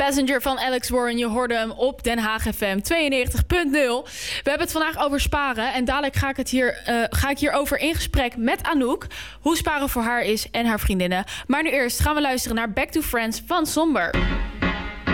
Passenger van Alex Warren, je hoorde hem op Den Haag FM 92.0. We hebben het vandaag over sparen. En dadelijk ga ik hierover in gesprek met Anouk. Hoe sparen voor haar is en haar vriendinnen. Maar nu eerst gaan we luisteren naar Back to Friends van Somber.